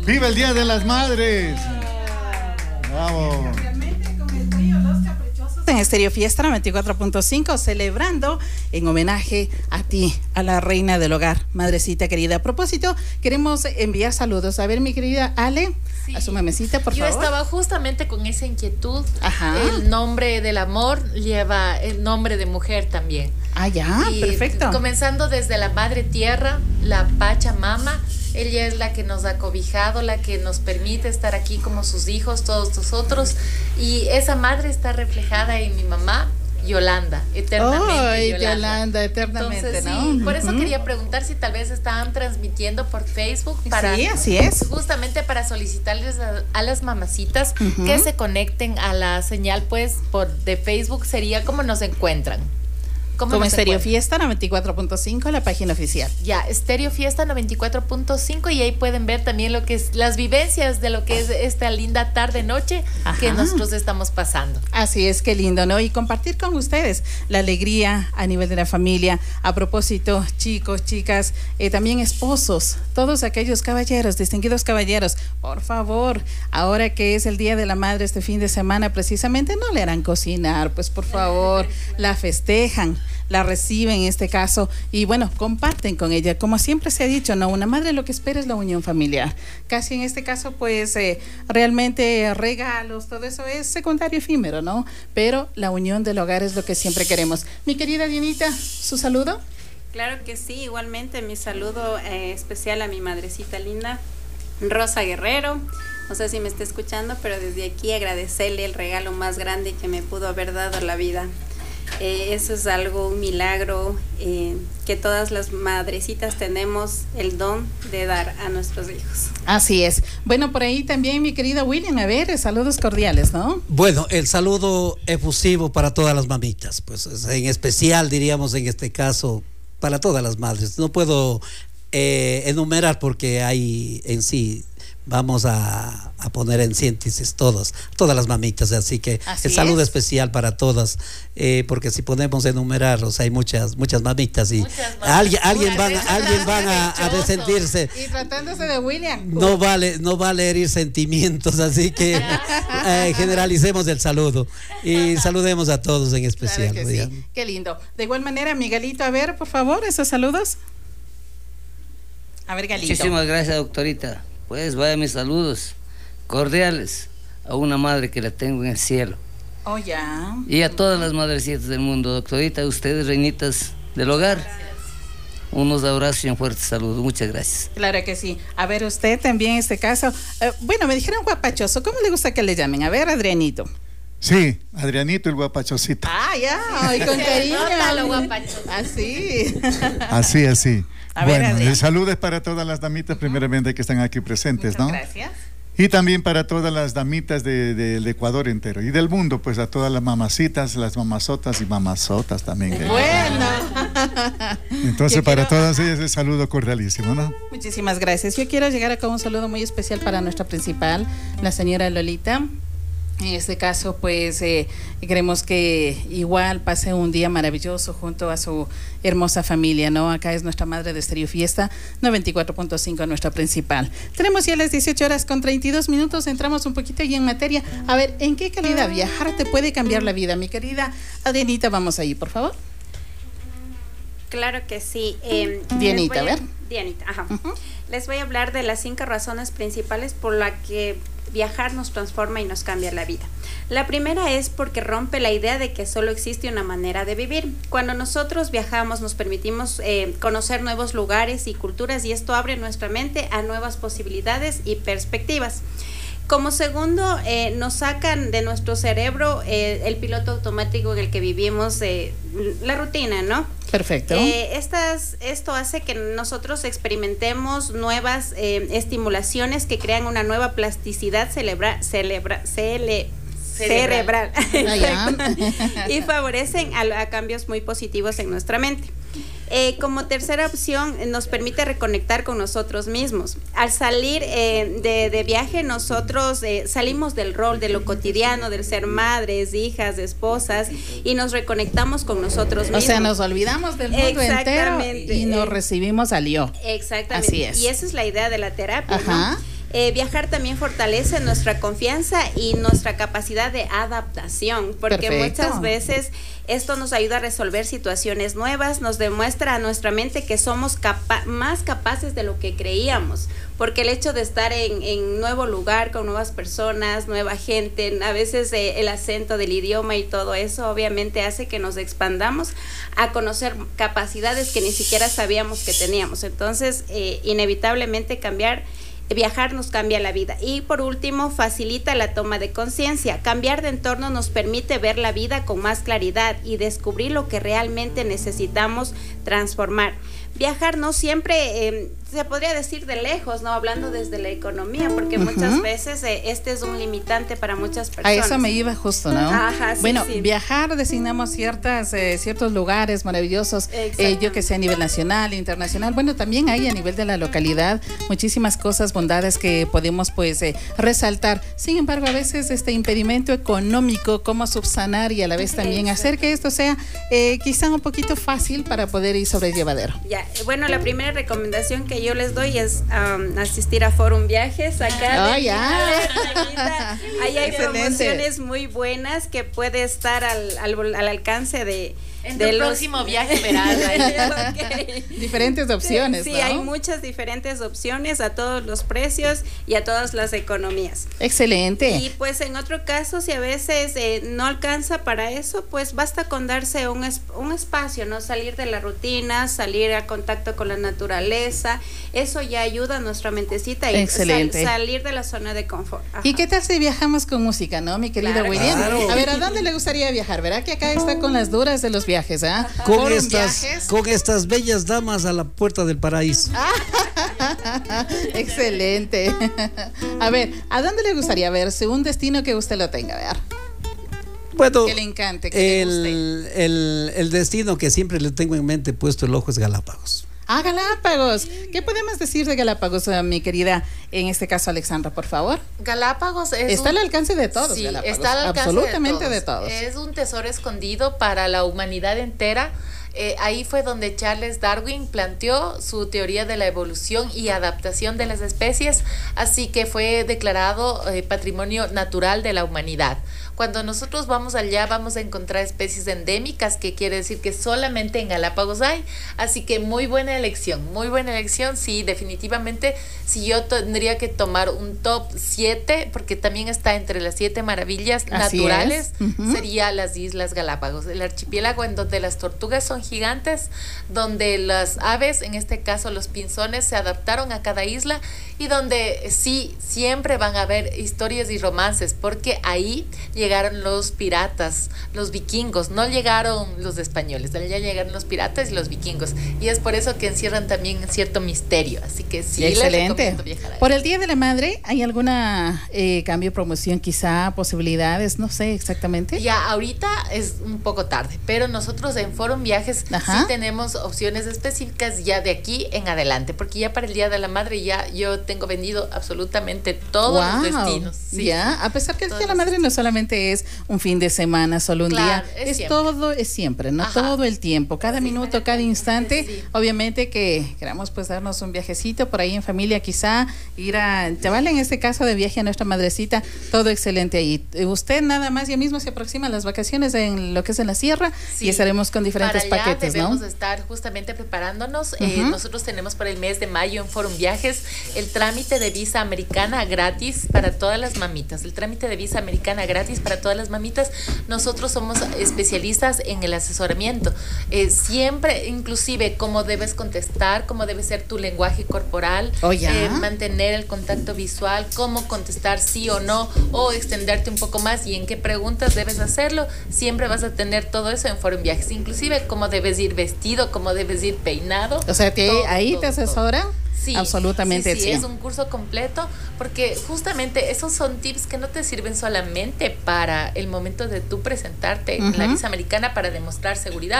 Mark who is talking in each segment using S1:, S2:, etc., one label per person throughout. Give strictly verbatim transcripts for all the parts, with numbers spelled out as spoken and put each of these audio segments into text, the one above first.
S1: ¡Viva el Día de las Madres! ¡Bravo!
S2: En Estéreo Fiesta noventa y cuatro punto cinco, celebrando en homenaje a ti, a la reina del hogar, madrecita querida. A propósito, queremos enviar saludos. A ver, mi querida Ale, sí. A su mamecita, por
S3: Yo
S2: favor.
S3: Yo estaba justamente con esa inquietud.
S2: Ajá.
S3: El nombre del amor lleva el nombre de mujer también.
S2: Ah, ya,
S3: y
S2: perfecto.
S3: Comenzando desde la Madre Tierra, la Pachamama. Ella es la que nos ha cobijado, la que nos permite estar aquí como sus hijos, todos nosotros. Y esa madre está reflejada en mi mamá, Yolanda, eternamente.
S2: Oh,
S3: Yolanda.
S2: Yolanda, eternamente,
S3: Entonces,
S2: ¿no?
S3: Sí, por eso
S2: uh-huh.
S3: quería preguntar si tal vez estaban transmitiendo por Facebook. Para,
S2: sí, así es.
S3: Justamente para solicitarles a, a las mamacitas uh-huh. que se conecten a la señal, pues, por de Facebook. Sería como nos encuentran.
S2: Como Estéreo Fiesta noventa y cuatro punto cinco, la página oficial.
S3: Ya, Estéreo Fiesta noventa y cuatro punto cinco, y ahí pueden ver también lo que es las vivencias de lo que es esta linda tarde-noche que nosotros estamos pasando.
S2: Así es, qué lindo, ¿no? Y compartir con ustedes la alegría a nivel de la familia. A propósito, chicos, chicas, eh, también esposos, todos aquellos caballeros, distinguidos caballeros, por favor, ahora que es el Día de la Madre este fin de semana, precisamente no le harán cocinar, pues por favor, la festejan, la reciben en este caso y bueno, comparten con ella, como siempre se ha dicho, no, una madre lo que espera es la unión familiar, casi en este caso pues eh, realmente regalos, todo eso es secundario, efímero, ¿no? Pero la unión del hogar es lo que siempre queremos. Mi querida Dianita, ¿su saludo?
S4: Claro que sí, igualmente mi saludo eh, especial a mi madrecita linda, Rosa Guerrero. No sé si me está escuchando, pero desde aquí agradecerle el regalo más grande que me pudo haber dado la vida. Eh, eso es algo, un milagro eh, que todas las madrecitas tenemos el don de dar a nuestros hijos.
S2: Así es. Bueno, por ahí también mi querida William, a ver, saludos cordiales, ¿no?
S5: Bueno, el saludo efusivo para todas las mamitas, pues en especial diríamos en este caso para todas las madres. No puedo eh, enumerar porque hay en sí... Vamos a, a poner en síntesis todos, todas las mamitas, así que así el saludo es. especial para todas, eh, porque si podemos enumerar, o sea, hay muchas, muchas mamitas y muchas alguien, alguien van, alguien van a, a resentirse.
S2: Y tratándose de William.
S5: No vale, no vale herir sentimientos, así que eh, generalicemos el saludo y saludemos a todos en especial.
S2: Claro que sí. Qué lindo. De igual manera, Miguelito, a ver, por favor, esos saludos. A ver, Galito.
S6: Muchísimas gracias, doctorita. Pues vaya mis saludos cordiales a una madre que la tengo en el cielo.
S2: Oh, ya.
S6: Y a todas las madrecitas del mundo, doctorita, ustedes, reinitas del hogar. Gracias. Unos abrazos y un fuerte saludo. Muchas gracias.
S2: Claro que sí. A ver, usted también en este caso. Eh, bueno, me dijeron guapachoso. ¿Cómo le gusta que le llamen? A ver, Adrianito.
S1: Sí, Adrianito el guapachosito.
S2: Ah, ya. Y con cariño.
S3: Lo guapachoso.
S2: Así.
S1: Así, así.
S2: A
S1: bueno,
S2: ver,
S1: el saludo es para todas las damitas, primeramente, que están aquí presentes,
S2: Muchas
S1: ¿no?
S2: Gracias.
S1: Y también para todas las damitas del de, de Ecuador entero y del mundo, pues a todas las mamacitas, las mamazotas y mamazotas también.
S2: Bueno.
S1: Entonces,
S2: Yo
S1: para
S2: quiero...
S1: todas ellas el saludo cordialísimo, ¿no?
S2: Muchísimas gracias. Yo quiero llegar acá a un saludo muy especial para nuestra principal, la señora Lolita. En este caso, pues eh, queremos que igual pase un día maravilloso junto a su hermosa familia, ¿no? Acá es nuestra madre de Estéreo Fiesta noventa y cuatro punto cinco, nuestra principal. Tenemos ya las dieciocho horas con treinta y dos minutos, entramos un poquito ahí en materia. A ver, ¿en qué calidad viajar te puede cambiar la vida? Mi querida Adrianita, vamos ahí, por favor.
S4: Claro que sí. Eh,
S2: Dianita, a ver.
S4: Dianita, ajá. Uh-huh. Les voy a hablar de las cinco razones principales por las que viajar nos transforma y nos cambia la vida. La primera es porque rompe la idea de que solo existe una manera de vivir. Cuando nosotros viajamos nos permitimos eh, conocer nuevos lugares y culturas y esto abre nuestra mente a nuevas posibilidades y perspectivas. Como segundo, eh, nos sacan de nuestro cerebro eh, el piloto automático en el que vivimos, eh, la rutina, ¿no?
S2: Perfecto.
S4: Eh, estas, esto hace que nosotros experimentemos nuevas eh, estimulaciones que crean una nueva plasticidad celebra, celebra, cele, cerebral, cerebral. Y favorecen a, a cambios muy positivos en nuestra mente. Eh, como tercera opción, eh, nos permite reconectar con nosotros mismos. Al salir eh, de, de viaje, nosotros eh, salimos del rol, de lo cotidiano, del ser madres, hijas, esposas, y nos reconectamos con nosotros mismos.
S2: O sea, nos olvidamos del mundo entero y nos recibimos al yo.
S4: Exactamente.
S2: Así es.
S4: Y esa es la idea de la terapia, ¿no? Eh, viajar también fortalece nuestra confianza y nuestra capacidad de adaptación, porque
S2: Perfecto.
S4: muchas veces esto nos ayuda a resolver situaciones nuevas, nos demuestra a nuestra mente que somos capa- más capaces de lo que creíamos, porque el hecho de estar en, en un nuevo lugar, con nuevas personas, nueva gente, a veces eh, el acento del idioma y todo eso obviamente hace que nos expandamos a conocer capacidades que ni siquiera sabíamos que teníamos. Entonces, eh, inevitablemente cambiar Viajar nos cambia la vida. Y por último, facilita la toma de conciencia. Cambiar de entorno nos permite ver la vida con más claridad y descubrir lo que realmente necesitamos transformar. Viajar no siempre, eh, se podría decir de lejos, no hablando desde la economía, porque uh-huh. muchas veces eh, este es un limitante para muchas personas.
S2: A eso me iba justo, ¿no?
S4: Ajá, sí,
S2: bueno,
S4: sí.
S2: viajar designamos ciertas, eh, ciertos lugares maravillosos, eh, yo que sé, a nivel nacional, internacional. Bueno, también hay a nivel de la localidad muchísimas cosas, bondades que podemos pues eh, resaltar. Sin embargo, a veces este impedimento económico, cómo subsanar y a la vez también Exacto. hacer que esto sea eh, quizá un poquito fácil para poder ir sobrellevadero.
S4: Ya, bueno, la primera recomendación que yo les doy es um, asistir a Forum Viajes acá.
S2: Oh, ya.
S4: Ahí hay Excelente. promociones muy buenas que puede estar al, al, al alcance de
S3: En
S4: de
S3: tu
S4: los...
S3: próximo viaje verás.
S2: okay. Diferentes opciones,
S4: Sí,
S2: ¿no?
S4: sí, hay muchas diferentes opciones a todos los precios y a todas las economías.
S2: Excelente.
S4: Y pues en otro caso, si a veces eh, no alcanza para eso, pues basta con darse un, es, un espacio, ¿no? Salir de la rutina, salir a contacto con la naturaleza, eso ya ayuda a nuestra mentecita y
S2: Excelente.
S4: Sal, salir de la zona de confort. Ajá.
S2: ¿Y qué tal si viajamos con música, no, mi querido
S4: Claro.
S2: William?
S5: Claro.
S2: A ver, ¿a dónde le gustaría viajar? ¿Verá que acá está con las duras de los viajes? Viajes, ¿eh?
S5: Con
S2: Forum
S5: estas,
S2: Viajes.
S5: con estas bellas damas a la puerta del paraíso.
S2: Excelente. A ver, ¿a dónde le gustaría verse? Un destino que usted lo tenga, ver.
S5: Bueno,
S2: que le encante, que
S5: el,
S2: le guste.
S5: El, el destino que siempre le tengo en mente puesto el ojo es Galápagos.
S2: Ah, Galápagos. ¿Qué podemos decir de Galápagos, mi querida, en este caso, Alexandra, por favor?
S3: Galápagos es
S2: Está
S3: un,
S2: al alcance de todos,
S3: sí,
S2: Galápagos.
S3: está al alcance
S2: absolutamente
S3: de todos.
S2: de todos.
S3: Es un tesoro escondido para la humanidad entera. Eh, ahí fue donde Charles Darwin planteó su teoría de la evolución y adaptación de las especies, así que fue declarado eh, patrimonio natural de la humanidad. Cuando nosotros vamos allá vamos a encontrar especies endémicas, que quiere decir que solamente en Galápagos hay, así que muy buena elección, muy buena elección, sí, definitivamente, si yo tendría que tomar un top siete, porque también está entre las siete maravillas
S2: Así
S3: naturales,
S2: uh-huh.
S3: sería las Islas Galápagos, el archipiélago en donde las tortugas son gigantes, donde las aves, en este caso los pinzones, se adaptaron a cada isla y donde sí, siempre van a haber historias y romances, porque ahí llegaron los piratas, los vikingos, no llegaron los españoles, allá llegaron los piratas y los vikingos, y es por eso que encierran también cierto misterio, así que sí,
S2: excelente.
S3: les recomiendo viajar ahí.
S2: Por el Día de la Madre, ¿hay alguna eh, cambio, promoción, quizá, posibilidades? No sé exactamente.
S3: Ya, ahorita es un poco tarde, pero nosotros en Forum Viajes
S2: Ajá.
S3: sí tenemos opciones específicas ya de aquí en adelante, porque ya para el Día de la Madre ya yo tengo vendido absolutamente todos
S2: wow.
S3: los destinos. Sí.
S2: Ya, a pesar que el
S3: Todos
S2: Día de la Madre no solamente es un fin de semana, solo un
S3: Claro,
S2: día,
S3: es
S2: es,
S3: siempre.
S2: todo, es siempre, ¿no?
S3: Ajá.
S2: Todo el tiempo, cada
S3: Sí.
S2: minuto, cada instante.
S3: Sí.
S2: Obviamente que queramos pues darnos un viajecito por ahí en familia, quizá ir a llevarle en este caso de viaje a nuestra madrecita, todo excelente ahí. Usted nada más ya mismo se aproxima a las vacaciones en lo que es en la sierra
S3: Sí.
S2: y estaremos con diferentes
S3: para allá
S2: paquetes,
S3: debemos
S2: ¿no?
S3: estar justamente preparándonos.
S2: Uh-huh.
S3: Eh, nosotros tenemos para el mes de mayo en Forum Viajes el trámite de visa americana gratis para todas las mamitas. El trámite de visa americana gratis para todas las mamitas. Nosotros somos especialistas en el asesoramiento. Eh, siempre, inclusive, cómo debes contestar, cómo debe ser tu lenguaje corporal,
S2: Oh, ya.
S3: eh, mantener el contacto visual, cómo contestar sí o no, o extenderte un poco más y en qué preguntas debes hacerlo. Siempre vas a tener todo eso en Forum Viajes. Inclusive cómo debes ir vestido, cómo debes ir peinado.
S2: O sea, que
S3: todo,
S2: ahí
S3: todo,
S2: te asesoran.
S3: todo. Sí,
S2: absolutamente
S3: sí, sí,
S2: sí.
S3: es un curso completo, porque justamente esos son tips que no te sirven solamente para el momento de tú presentarte uh-huh. en la visa americana para demostrar seguridad,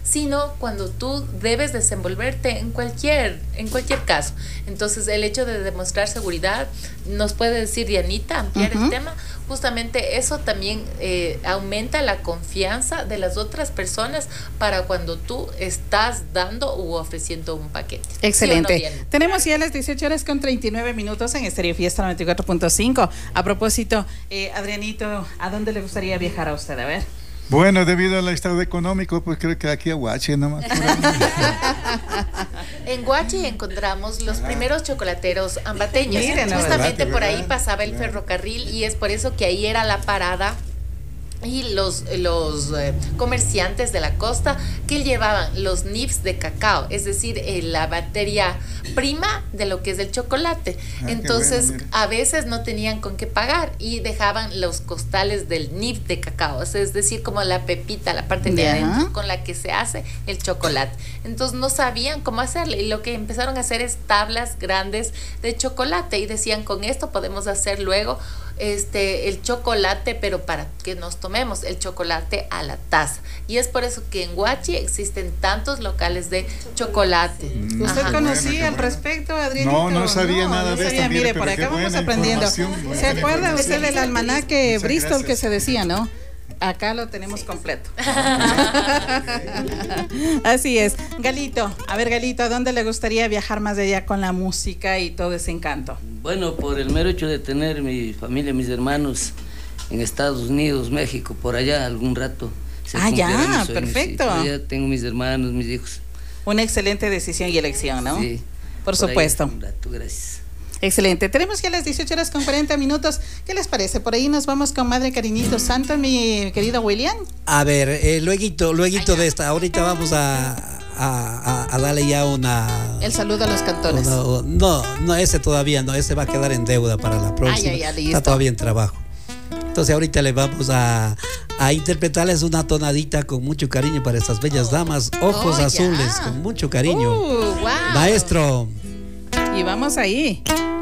S3: sino cuando tú debes desenvolverte en cualquier, en cualquier caso. Entonces, el hecho de demostrar seguridad, nos puede decir Dianita, ampliar uh-huh. el tema, justamente eso también eh, aumenta la confianza de las otras personas para cuando tú estás dando u ofreciendo un paquete.
S2: Excelente.
S3: ¿Sí o no,
S2: tenemos ya las dieciocho horas con treinta y nueve minutos en Estéreo Fiesta noventa y cuatro punto cinco. A propósito, eh, Adrianito, ¿a dónde le gustaría viajar a usted? A ver.
S1: Bueno, debido al estado económico, pues creo que aquí a Huachi nomás.
S3: En Huachi encontramos los primeros chocolateros ambateños.
S2: Miren,
S3: justamente
S1: verdad,
S3: por ahí
S1: verdad,
S3: pasaba el
S1: claro.
S3: ferrocarril y es por eso que ahí era la parada. Y los, los eh, comerciantes de la costa que llevaban los nibs de cacao, es decir, eh, la materia prima de lo que es el chocolate.
S1: Ah,
S3: entonces
S1: bueno,
S3: a veces no tenían con qué pagar y dejaban los costales del nib de cacao, o sea, es decir, como la pepita, la parte de
S2: yeah.
S3: adentro con la que se hace el chocolate. Entonces no sabían cómo hacerle y lo que empezaron a hacer es tablas grandes de chocolate y decían, con esto podemos hacer luego este el chocolate, pero para que nos tomemos el chocolate a la taza. Y es por eso que en Huachi existen tantos locales de chocolate.
S1: Mm,
S2: ¿Usted
S3: Ajá.
S2: conocía
S1: bueno,
S2: al
S1: bueno.
S2: respecto, Adrianito?
S1: No, no sabía nada
S2: no
S1: de
S2: sabía.
S1: esto.
S2: Mire,
S1: Mire,
S2: por
S1: pero
S2: acá
S1: qué
S2: vamos
S1: buena
S2: aprendiendo.
S1: información, buena
S2: ¿Se acuerda
S1: información.
S2: usted del almanaque
S1: Muchas
S2: Bristol
S1: gracias.
S2: que se decía, no? Acá lo tenemos completo. Así es. Galito, a ver, Galito, ¿a dónde le gustaría viajar más allá con la música y todo ese encanto?
S6: Bueno, por el mero hecho de tener mi familia, mis hermanos en Estados Unidos, México, por allá algún rato. se
S2: Ah, ya,
S6: cumplirán mis sueños,
S2: perfecto.
S6: sí. Por allá tengo mis hermanos, mis hijos.
S2: Una excelente decisión y elección, ¿no?
S6: Sí.
S2: Por
S6: Por ahí
S2: supuesto.
S6: un rato, gracias.
S2: Excelente. Tenemos ya las dieciocho horas con cuarenta minutos. ¿Qué les parece? Por ahí nos vamos con Madre Cariñito Santo, mi querido William.
S5: A ver, eh, lueguito, lueguito de esta, ahorita vamos a, a, a, a darle ya una...
S2: El saludo a los cantores.
S5: una- no, no, ese todavía no, ese va a quedar en deuda para la próxima.
S2: Ay, ay, ay, listo.
S5: Está todavía en trabajo. Entonces ahorita le vamos a, a interpretarles una tonadita con mucho cariño para estas bellas damas, ojos
S2: Oh, ya.
S5: azules, con mucho cariño.
S2: Uh, wow.
S5: Maestro.
S2: Y vamos ahí.